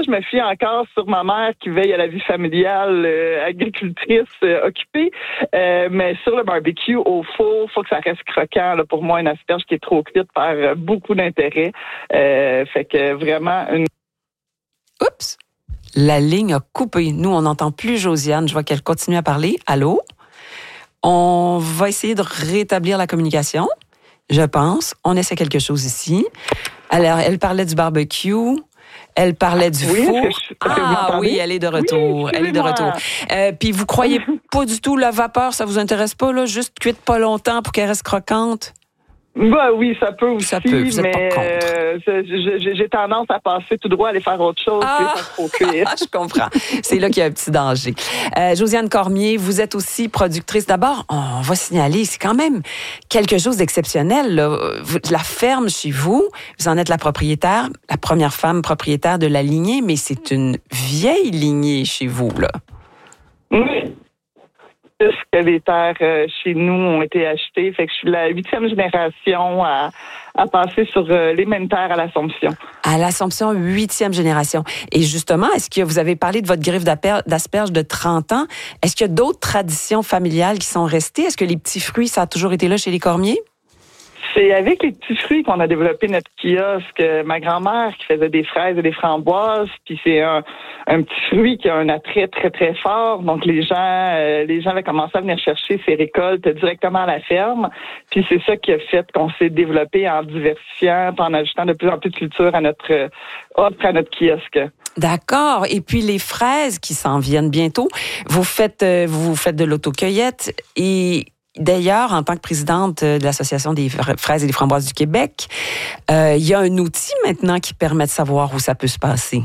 je me fie encore sur ma mère qui veille à la vie familiale, agricultrice occupée. Mais sur le barbecue, au four, faut que ça reste croquant. Là, pour moi, une asperge qui est trop cuite perd beaucoup d'intérêt. Fait que vraiment une... Oups! La ligne a coupé. Nous, on n'entend plus Josiane. Je vois qu'elle continue à parler. Allô? On va essayer de rétablir la communication, je pense. On essaie quelque chose ici. Alors, elle parlait du barbecue. Elle parlait du four. Oui, elle est de retour. Oui, elle est de retour. Puis vous croyez pas du tout la vapeur, ça vous intéresse pas, là? Juste cuite pas longtemps pour qu'elle reste croquante? Bah oui, ça peut aussi, ça peut, vous êtes mais pas contre. J'ai tendance à passer tout droit, aller faire autre chose que faire trop cuire. Je comprends. C'est là qu'il y a un petit danger. Josiane Cormier, vous êtes aussi productrice. D'abord, on va signaler, c'est quand même quelque chose d'exceptionnel. Là. La ferme chez vous, vous en êtes la propriétaire, la première femme propriétaire de la lignée, mais c'est une vieille lignée chez vous, là. Oui. Que les terres chez nous ont été achetées. Fait que je suis la 8e génération à passer sur les mêmes terres à l'Assomption. À l'Assomption, 8e génération. Et justement, est-ce que vous avez parlé de votre griffe d'asperges de 30 ans? Est-ce qu'il y a d'autres traditions familiales qui sont restées? Est-ce que les petits fruits, ça a toujours été là chez les Cormier? C'est avec les petits fruits qu'on a développé notre kiosque. Ma grand-mère qui faisait des fraises et des framboises, puis c'est un petit fruit qui a un attrait très, très fort. Donc, les gens avaient commencé à venir chercher ces récoltes directement à la ferme. Puis c'est ça qui a fait qu'on s'est développé en diversifiant, en ajoutant de plus en plus de culture à notre offre, à notre kiosque. D'accord. Et puis les fraises qui s'en viennent bientôt, vous faites de l'autocueillette et... D'ailleurs, en tant que présidente de l'Association des fraises et des framboises du Québec, il y a un outil maintenant qui permet de savoir où ça peut se passer.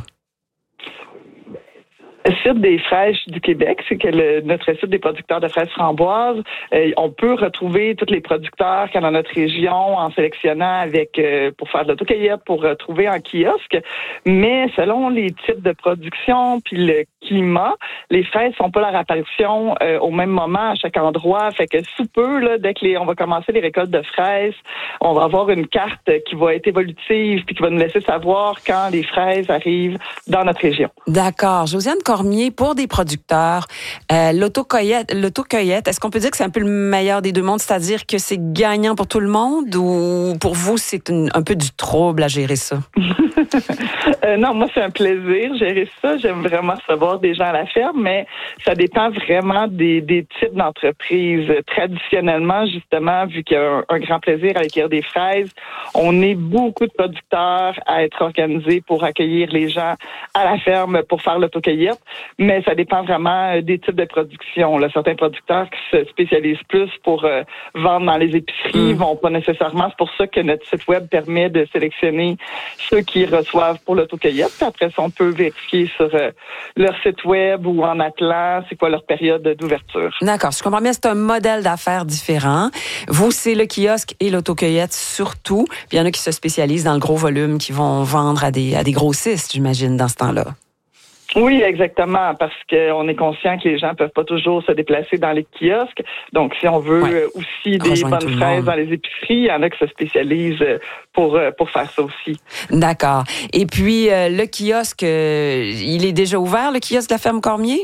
Le site des fraises du Québec, c'est que notre site des producteurs de fraises framboises, on peut retrouver tous les producteurs qu'il y a dans notre région en sélectionnant pour faire de l'autocueillette, pour retrouver en kiosque. Mais selon les types de production puis le climat, les fraises font pas leur apparition au même moment à chaque endroit. Fait que sous peu, là, dès que on va commencer les récoltes de fraises, on va avoir une carte qui va être évolutive puis qui va nous laisser savoir quand les fraises arrivent dans notre région. D'accord. Josiane Cormier, pour des producteurs, l'autocueillette, est-ce qu'on peut dire que c'est un peu le meilleur des deux mondes, c'est-à-dire que c'est gagnant pour tout le monde ou pour vous, c'est un peu du trouble à gérer ça? Non, moi, c'est un plaisir gérer ça. J'aime vraiment recevoir des gens à la ferme, mais ça dépend vraiment des types d'entreprises. Traditionnellement, justement, vu qu'il y a un grand plaisir à accueillir des fraises, on est beaucoup de producteurs à être organisés pour accueillir les gens à la ferme pour faire l'autocueillette, mais ça dépend vraiment des types de production. Là, certains producteurs qui se spécialisent plus pour vendre dans les épiceries vont pas nécessairement. C'est pour ça que notre site web permet de sélectionner ceux qui reçoivent pour l'autocueillette. Puis après ça, on peut vérifier sur leur site web ou en appelant c'est quoi leur période d'ouverture. D'accord. Je comprends bien, c'est un modèle d'affaires différent. Vous, c'est le kiosque et l'autocueillette surtout. Puis il y en a qui se spécialisent dans le gros volume, qui vont vendre à des grossistes, j'imagine, dans ce temps-là. Oui, exactement, parce qu'on est conscient que les gens peuvent pas toujours se déplacer dans les kiosques. Donc, si on veut aussi des bonnes fraises dans les épiceries, il y en a qui se spécialisent pour faire ça aussi. D'accord. Et puis, le kiosque, il est déjà ouvert, le kiosque de la ferme Cormier?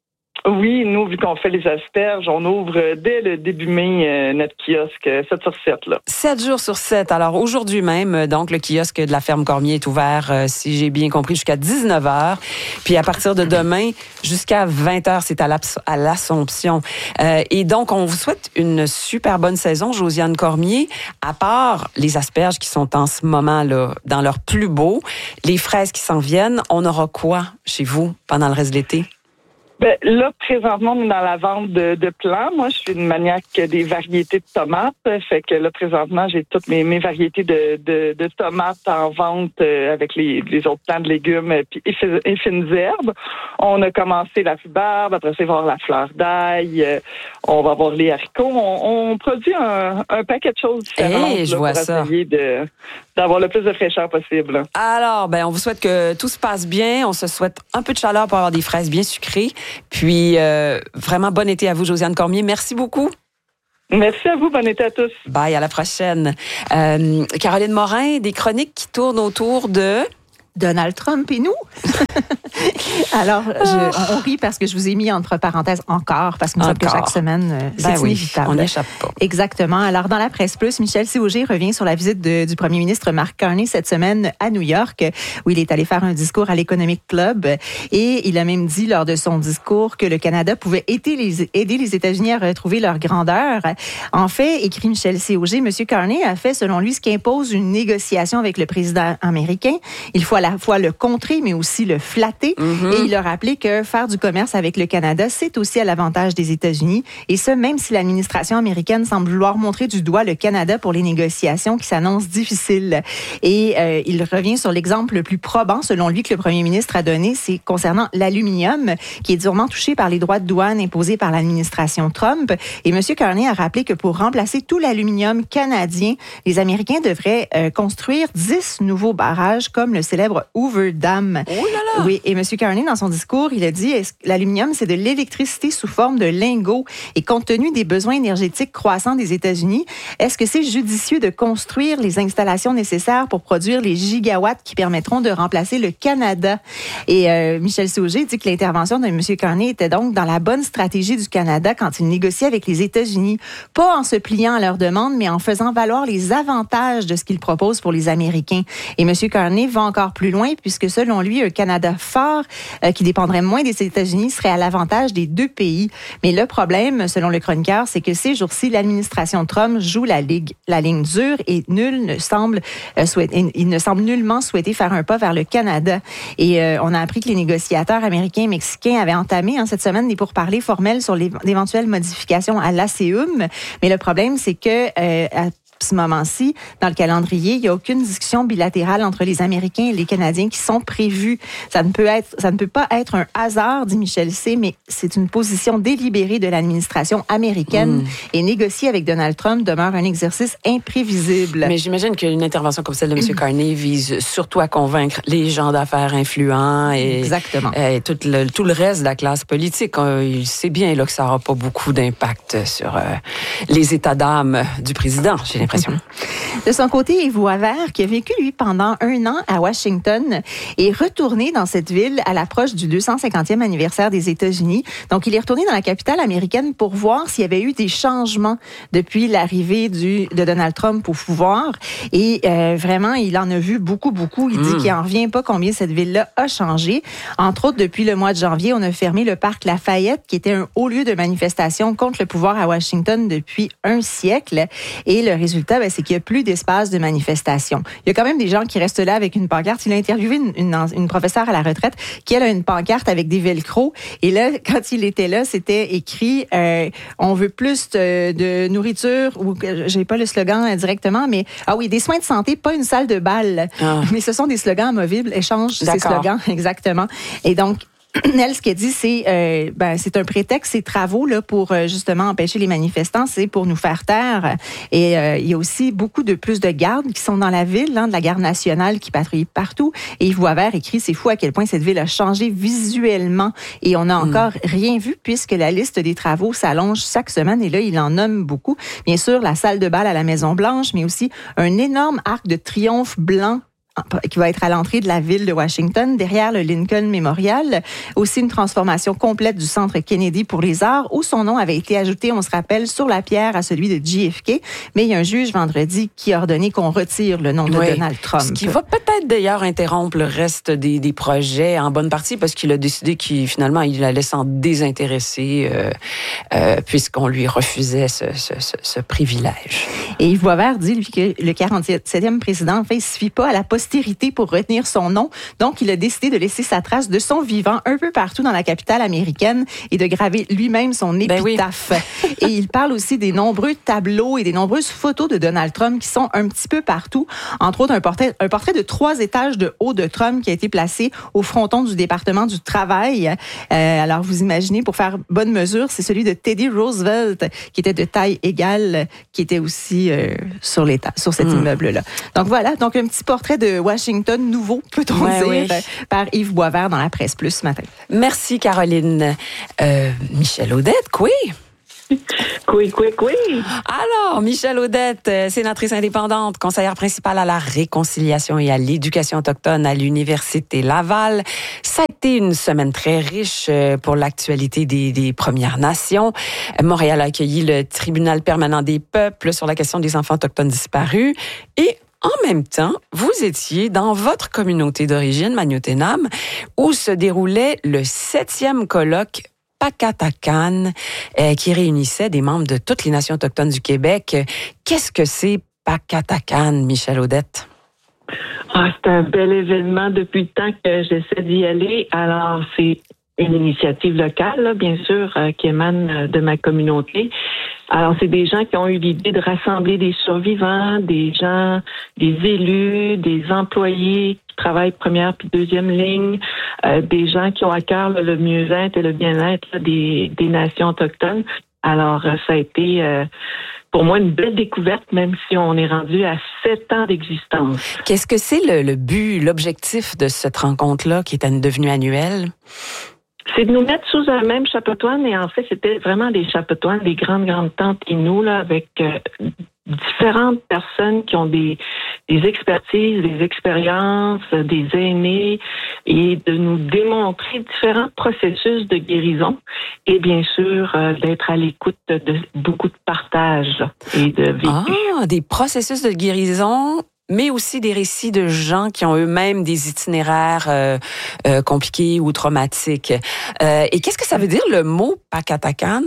Oui, nous, vu qu'on fait les asperges, on ouvre dès le début mai notre kiosque 7 sur 7. Là. 7 jours sur 7. Alors, aujourd'hui même, donc, le kiosque de la ferme Cormier est ouvert, si j'ai bien compris, jusqu'à 19h. Puis, à partir de demain, jusqu'à 20h, c'est à l'Assomption. Et donc, on vous souhaite une super bonne saison, Josiane Cormier. À part les asperges qui sont en ce moment là dans leur plus beau, les fraises qui s'en viennent, on aura quoi chez vous pendant le reste de l'été? Ben, là, présentement, on est dans la vente de plants. Moi, je suis une maniaque des variétés de tomates. Fait que là, présentement, j'ai toutes mes variétés de tomates en vente avec les autres plants de légumes et fines herbes. On a commencé la rhubarbe, après ça, il va y avoir la fleur d'ail, on va avoir les haricots. On produit un paquet de choses différentes je vois pour ça. essayer d'avoir le plus de fraîcheur possible. Alors, on vous souhaite que tout se passe bien. On se souhaite un peu de chaleur pour avoir des fraises bien sucrées. Puis, vraiment, bon été à vous, Josiane Cormier. Merci beaucoup. Merci à vous. Bon été à tous. Bye, à la prochaine. Caroline Morin, des chroniques qui tournent autour de Donald Trump et nous. Alors, on rit parce que je vous ai mis entre parenthèses encore, parce que nous savons que chaque semaine, c'est inévitable. On n'échappe pas. Exactement. Alors, dans la presse plus, Michel C. revient sur la visite du premier ministre Mark Carney cette semaine à New York, où il est allé faire un discours à l'Economic Club. Et il a même dit lors de son discours que le Canada pouvait aider les États-Unis à retrouver leur grandeur. En fait, écrit Michel C. M. Carney a fait, selon lui, ce qui impose une négociation avec le président américain. Il faut à la fois le contrer, mais aussi le flatter. Et il a rappelé que faire du commerce avec le Canada, c'est aussi à l'avantage des États-Unis. Et ce, même si l'administration américaine semble vouloir montrer du doigt le Canada pour les négociations qui s'annoncent difficiles. Et il revient sur l'exemple le plus probant, selon lui, que le premier ministre a donné, c'est concernant l'aluminium, qui est durement touché par les droits de douane imposés par l'administration Trump. Et M. Carney a rappelé que pour remplacer tout l'aluminium canadien, les Américains devraient construire 10 nouveaux barrages, comme le célèbre Hoover Dam. Oh là là! Oui, et M. Carney, dans son discours, il a dit l'aluminium, c'est de l'électricité sous forme de lingots. Et compte tenu des besoins énergétiques croissants des États-Unis, est-ce que c'est judicieux de construire les installations nécessaires pour produire les gigawatts qui permettront de remplacer le Canada? Et Michel C. dit que l'intervention de M. Carney était donc dans la bonne stratégie du Canada quand il négocie avec les États-Unis. Pas en se pliant à leurs demandes, mais en faisant valoir les avantages de ce qu'il propose pour les Américains. Et M. Carney va encore plus loin, puisque selon lui, un Canada fort qui dépendrait moins des États-Unis serait à l'avantage des deux pays. Mais le problème, selon le chroniqueur, c'est que ces jours-ci, l'administration Trump joue la ligne dure et il ne semble nullement souhaiter faire un pas vers le Canada. Et on a appris que les négociateurs américains et mexicains avaient entamé cette semaine des pourparlers formels sur d'éventuelles modifications à l'ACEUM. Mais le problème, c'est que à ce moment-ci, dans le calendrier, il n'y a aucune discussion bilatérale entre les Américains et les Canadiens qui sont prévues. Ça ne peut pas être un hasard, dit Michel C., mais c'est une position délibérée de l'administration américaine et négocier avec Donald Trump demeure un exercice imprévisible. Mais j'imagine qu'une intervention comme celle de M. Carney vise surtout à convaincre les gens d'affaires influents et, exactement. Et tout le reste de la classe politique. Il sait bien là, que ça n'aura pas beaucoup d'impact sur les états d'âme du président, j'ai l'impression. De son côté, Yves Boisvert, qui a vécu, lui, pendant 1 an à Washington, est retourné dans cette ville à l'approche du 250e anniversaire des États-Unis. Donc, il est retourné dans la capitale américaine pour voir s'il y avait eu des changements depuis l'arrivée de Donald Trump au pouvoir. Et vraiment, il en a vu beaucoup. Il dit qu'il n'en revient pas combien cette ville-là a changé. Entre autres, depuis le mois de janvier, on a fermé le parc Lafayette, qui était un haut lieu de manifestation contre le pouvoir à Washington depuis un siècle. Et le résultat, c'est qu'il n'y a plus d'espace de manifestation. Il y a quand même des gens qui restent là avec une pancarte. Il a interviewé une professeure à la retraite qui, elle, a une pancarte avec des velcro. Et là, quand il était là, c'était écrit on veut plus de nourriture, ou j'ai pas le slogan directement, mais des soins de santé, pas une salle de bal. Mais ce sont des slogans amovibles. Échange ces slogans, exactement. Et donc, elle, ce qu'elle dit, c'est c'est un prétexte, ces travaux là pour justement empêcher les manifestants, c'est pour nous faire taire. Et il y a aussi beaucoup de plus de gardes qui sont dans la ville, de la garde nationale qui patrouille partout. Et Yves Boisvert écrit, c'est fou à quel point cette ville a changé visuellement. Et on n'a encore rien vu puisque la liste des travaux s'allonge chaque semaine. Et là, il en nomme beaucoup. Bien sûr, la salle de bal à la Maison-Blanche, mais aussi un énorme arc de triomphe blanc qui va être à l'entrée de la ville de Washington, derrière le Lincoln Memorial. Aussi une transformation complète du Centre Kennedy pour les arts, où son nom avait été ajouté, on se rappelle, sur la pierre à celui de JFK. Mais il y a un juge vendredi qui a ordonné qu'on retire le nom de Donald Trump. Ce qui va peut-être d'ailleurs interrompre le reste des projets en bonne partie, parce qu'il a décidé finalement, il allait s'en désintéresser puisqu'on lui refusait ce privilège. Et Yves Boisvert dit, lui, que le 47e président, en fait, il ne suffit pas à la postérité pour retenir son nom. Donc, il a décidé de laisser sa trace de son vivant un peu partout dans la capitale américaine et de graver lui-même son épitaphe. Et il parle aussi des nombreux tableaux et des nombreuses photos de Donald Trump qui sont un petit peu partout. Entre autres, un portrait de 3 étages de haut de Trump qui a été placé au fronton du département du travail. Alors, vous imaginez, pour faire bonne mesure, c'est celui de Teddy Roosevelt qui était de taille égale, qui était aussi sur cet immeuble-là. Donc voilà, un petit portrait de Washington nouveau, peut-on dire, par Yves Boisvert dans la presse plus ce matin. Merci Caroline. Michel Audette, quoi? Oui. Alors, Michèle Audette, sénatrice indépendante, conseillère principale à la réconciliation et à l'éducation autochtone à l'Université Laval. Ça a été une semaine très riche pour l'actualité des Premières Nations. Montréal a accueilli le Tribunal permanent des peuples sur la question des enfants autochtones disparus. Et en même temps, vous étiez dans votre communauté d'origine, Maniouténam, où se déroulait le 7e colloque Pakatakan, qui réunissait des membres de toutes les nations autochtones du Québec. Qu'est-ce que c'est Pakatakan, Michèle Audette? C'est un bel événement depuis le temps que j'essaie d'y aller. Alors, c'est une initiative locale, là, bien sûr, qui émane de ma communauté. Alors, c'est des gens qui ont eu l'idée de rassembler des survivants, des gens, des élus, des employés qui travaillent première puis deuxième ligne, des gens qui ont à cœur le mieux-être et le bien-être là, des nations autochtones. Alors, ça a été pour moi une belle découverte, même si on est rendu à 7 ans d'existence. Qu'est-ce que c'est le but, l'objectif de cette rencontre-là qui est devenue annuelle? C'est de nous mettre sous un même chapetoine, et en fait, c'était vraiment des chapetoines, des grandes tantes Innu, là, avec différentes personnes qui ont des expertises, des expériences, des aînés, et de nous démontrer différents processus de guérison, et bien sûr, d'être à l'écoute de beaucoup de partage et de vécu. Des processus de guérison, mais aussi des récits de gens qui ont eux-mêmes des itinéraires compliqués ou traumatiques. Et qu'est-ce que ça veut dire le mot Pakatakan?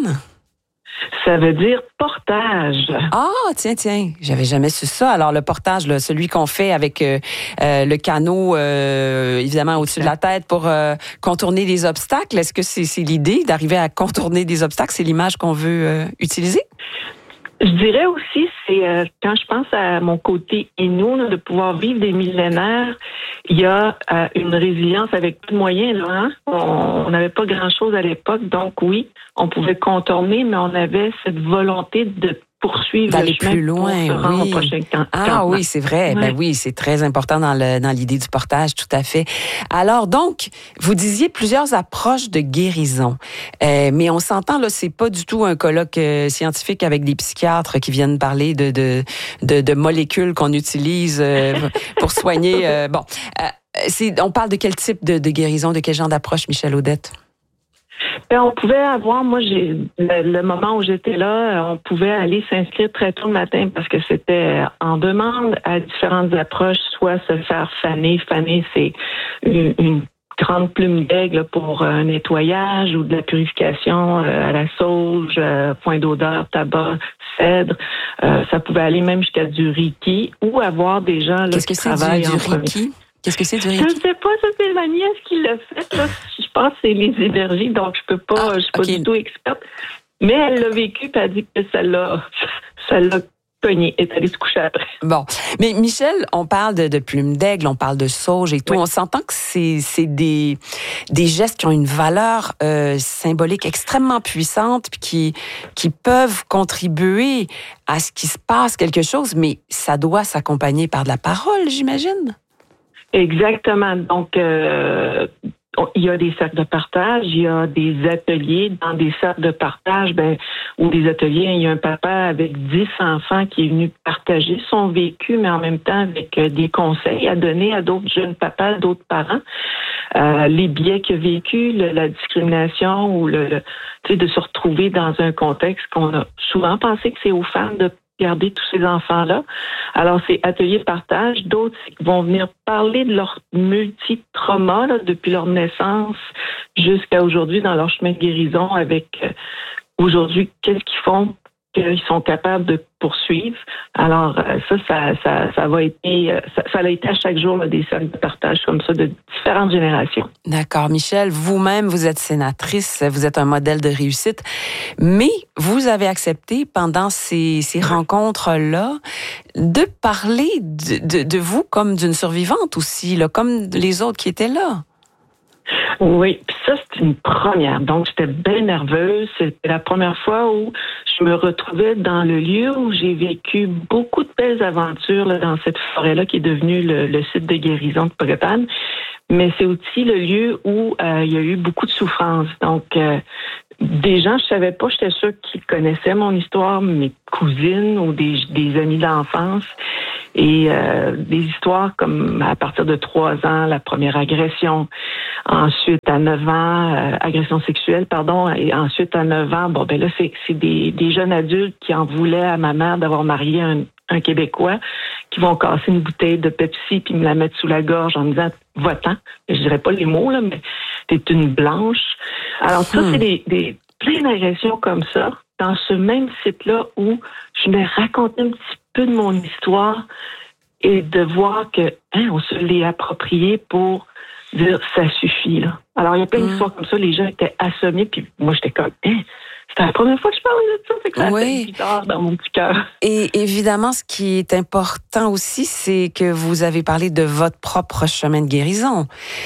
Ça veut dire portage. Tiens, j'avais jamais su ça. Alors le portage, là, celui qu'on fait avec le canot, évidemment au-dessus de la tête pour contourner les obstacles. Est-ce que c'est l'idée d'arriver à contourner des obstacles? C'est l'image qu'on veut utiliser? Je dirais aussi, c'est quand je pense à mon côté Innu, là, de pouvoir vivre des millénaires, il y a une résilience avec peu de moyens. Là, hein? On n'avait pas grand-chose à l'époque, donc oui, on pouvait contourner, mais on avait cette volonté de poursuivre d'aller le chemin plus loin, pour se rendre oui. au prochain Oui, c'est vrai. Ouais. Ben oui, c'est très important dans l'idée du portage, tout à fait. Alors donc, vous disiez plusieurs approches de guérison, mais on s'entend là, c'est pas du tout un colloque scientifique avec des psychiatres qui viennent parler de molécules qu'on utilise pour soigner. On parle de quel type de guérison, de quel genre d'approche, Michèle Audette? On pouvait avoir, moi, le moment où j'étais là, on pouvait aller s'inscrire très tôt le matin parce que c'était en demande à différentes approches, soit se faire faner. Faner, c'est une grande plume d'aigle pour un nettoyage ou de la purification à la sauge, point d'odeur, tabac, cèdre. Ça pouvait aller même jusqu'à du Reiki ou avoir des gens là, qui travaillent en Reiki? Qu'est-ce que c'est du Reiki? Je ne sais pas, ça c'est ma nièce qui l'a fait. Là. Je pense que c'est les énergies, donc je peux pas, je suis pas du tout experte. Mais elle l'a vécu et elle a dit que ça l'a cogné et est allée se coucher après. Bon. Mais Michèle, on parle de plumes d'aigle, on parle de sauge et tout. Oui. On s'entend que c'est des gestes qui ont une valeur symbolique extrêmement puissante puis qui peuvent contribuer à ce qu'il se passe quelque chose, mais ça doit s'accompagner par de la parole, j'imagine. Exactement. Donc, il y a des cercles de partage, il y a des ateliers. Dans des cercles de partage, ou des ateliers, il y a un papa avec 10 enfants qui est venu partager son vécu, mais en même temps avec des conseils à donner à d'autres jeunes papas, d'autres parents. Les biais qu'il a vécu, la discrimination ou de se retrouver dans un contexte qu'on a souvent pensé que c'est aux femmes de garder tous ces enfants-là. Alors, c'est atelier de partage. D'autres vont venir parler de leur multi-trauma depuis leur naissance jusqu'à aujourd'hui dans leur chemin de guérison avec aujourd'hui, qu'est-ce qu'ils font qu'ils sont capables de poursuivre. Alors, ça a été à chaque jour là, des cercles de partage comme ça de différentes générations. D'accord. Michèle, vous-même, vous êtes sénatrice, vous êtes un modèle de réussite, mais vous avez accepté pendant ces rencontres-là de parler de vous comme d'une survivante aussi, là, comme les autres qui étaient là. Oui, puis ça, c'est une première. Donc, j'étais bien nerveuse. C'était la première fois où je me retrouvais dans le lieu où j'ai vécu beaucoup de belles aventures là, dans cette forêt-là qui est devenue le site de guérison de Pakatakan. Mais c'est aussi le lieu où il y a eu beaucoup de souffrance. Donc, Des gens, je savais pas, j'étais sûre qu'ils connaissaient mon histoire, mes cousines ou des amis d'enfance. Et des histoires comme à partir de 3 ans, la première agression. Ensuite, à 9 ans, agression sexuelle, pardon. Et ensuite, à 9 ans, bon, ben là, c'est des jeunes adultes qui en voulaient à ma mère d'avoir marié un Québécois, qui vont casser une bouteille de Pepsi puis me la mettre sous la gorge en me disant « va-t'en ». Je dirais pas les mots, là, mais t'es une blanche. Alors ça, c'est plein d'agressions comme ça, dans ce même site-là où je me racontais un petit peu de mon histoire et de voir que on se l'est approprié pour dire « ça suffit ». Là. Alors, il y a plein d'histoires comme ça, les gens étaient assommés, puis moi, j'étais comme « c'était la première fois que je parlais de ça, c'est que ça a fait une guitare dans mon petit cœur. » Et évidemment, ce qui est important aussi, c'est que vous avez parlé de votre propre chemin de guérison.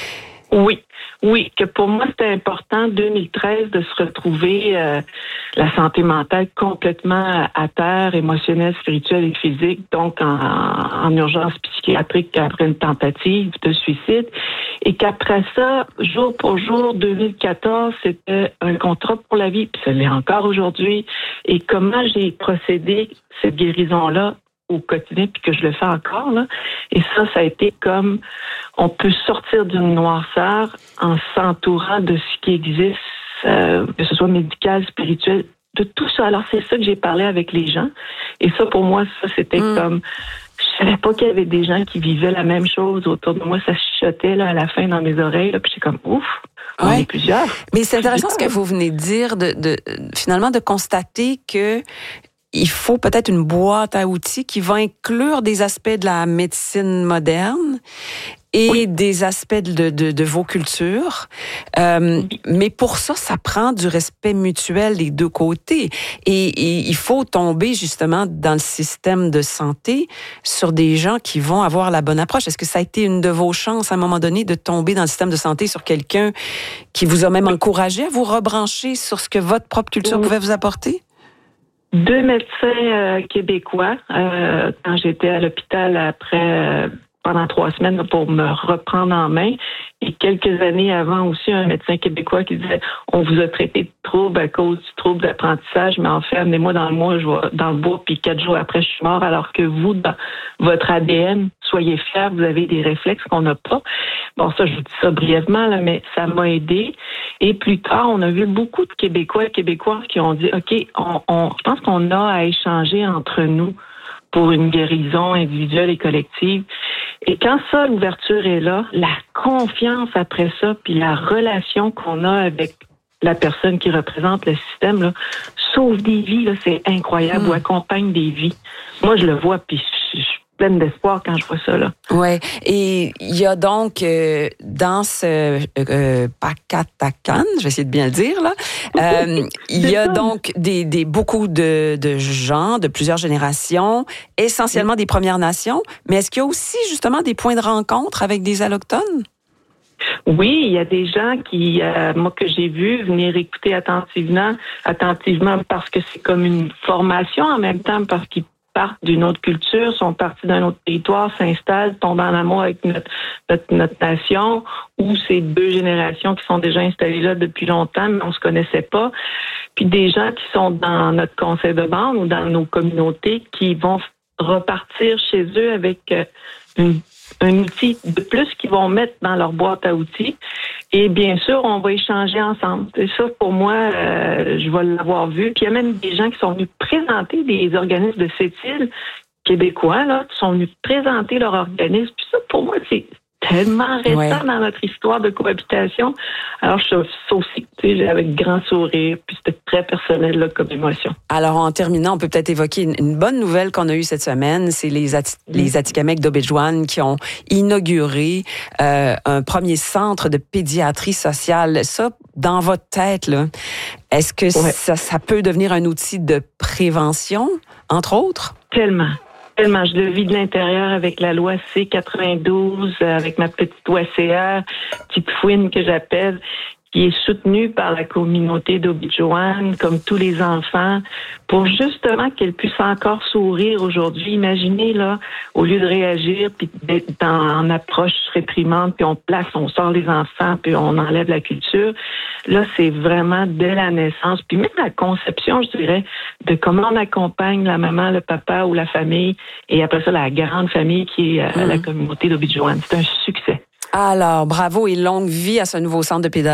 Oui, que pour moi, c'était important, 2013, de se retrouver la santé mentale complètement à terre, émotionnelle, spirituelle et physique, donc en urgence psychiatrique après une tentative de suicide. Et qu'après ça, jour pour jour, 2014, c'était un contrat pour la vie, puis ça l'est encore aujourd'hui. Et comment j'ai procédé cette guérison-là au quotidien, puis que je le fais encore, là. Et ça a été comme, on peut sortir d'une noirceur en s'entourant de ce qui existe, que ce soit médical, spirituel, de tout ça. Alors, c'est ça que j'ai parlé avec les gens. Et ça, pour moi, ça, c'était comme, je savais pas qu'il y avait des gens qui vivaient la même chose autour de moi. Ça chuchotait, là, à la fin dans mes oreilles, là, puis j'étais comme, ouf! On est plusieurs. Mais c'est intéressant ce que vous venez de dire, finalement, de constater que il faut peut-être une boîte à outils qui va inclure des aspects de la médecine moderne et des aspects de vos cultures. Mais pour ça, ça prend du respect mutuel des deux côtés. Et il faut tomber justement dans le système de santé sur des gens qui vont avoir la bonne approche. Est-ce que ça a été une de vos chances à un moment donné de tomber dans le système de santé sur quelqu'un qui vous a même encouragé à vous rebrancher sur ce que votre propre culture pouvait vous apporter? 2 médecins québécois, quand j'étais à l'hôpital après pendant 3 semaines pour me reprendre en main. Et quelques années avant aussi, un médecin québécois qui disait « On vous a traité de trouble à cause du trouble d'apprentissage, mais en fait, amenez-moi dans le bois, puis 4 jours après, je suis mort, alors que vous, dans votre ADN, soyez fiers, vous avez des réflexes qu'on n'a pas. » Bon, ça, je vous dis ça brièvement, là, mais ça m'a aidé. Et plus tard, on a vu beaucoup de Québécois et Québécoises qui ont dit « OK, je pense qu'on a à échanger entre nous pour une guérison individuelle et collective. » Et quand ça, l'ouverture est là, la confiance après ça, puis la relation qu'on a avec la personne qui représente le système, là, sauve des vies, là, c'est incroyable, ou accompagne des vies. Moi, je le vois, puis je suis pleine d'espoir quand je vois ça, là. Ouais. Et il y a donc, dans ce Pakatakan, je vais essayer de bien le dire, là, il y a donc beaucoup de gens de plusieurs générations, essentiellement des Premières Nations, mais est-ce qu'il y a aussi, justement, des points de rencontre avec des allochtones? Oui, il y a des gens qui, moi, que j'ai vu venir écouter attentivement parce que c'est comme une formation en même temps, parce qu'ils partent d'une autre culture, sont partis d'un autre territoire, s'installent, tombent en amour avec notre nation, ou c'est 2 générations qui sont déjà installées là depuis longtemps, mais on se connaissait pas. Puis des gens qui sont dans notre conseil de bande ou dans nos communautés qui vont repartir chez eux avec un outil de plus qu'ils vont mettre dans leur boîte à outils. Et bien sûr, on va échanger ensemble. Et ça, pour moi, je vais l'avoir vu. Puis il y a même des gens qui sont venus présenter des organismes de cette île québécois, là, qui sont venus présenter leur organisme. Puis ça, pour moi, c'est tellement récent dans notre histoire de cohabitation. Alors, je suis aussi, tu sais, avec grand sourire, puis c'était très personnel là, comme émotion. Alors, en terminant, on peut peut-être évoquer une bonne nouvelle qu'on a eue cette semaine. C'est les Atikamekw d'Obidjwan qui ont inauguré un premier centre de pédiatrie sociale. Ça, dans votre tête, là, est-ce que ça peut devenir un outil de prévention, entre autres? Tellement. Je le vis de l'intérieur avec la loi C-92, avec ma petite OACR, petite fouine que j'appelle, qui est soutenu par la communauté d'Obidjouane, comme tous les enfants, pour justement qu'elle puisse encore sourire aujourd'hui. Imaginez, là, au lieu de réagir, puis d'être en approche réprimande, puis on sort les enfants, puis on enlève la culture. Là, c'est vraiment dès la naissance, puis même la conception, je dirais, de comment on accompagne la maman, le papa ou la famille, et après ça, la grande famille qui est la communauté d'Obidjouane. C'est un succès. Alors, bravo et longue vie à ce nouveau centre de pédagogie.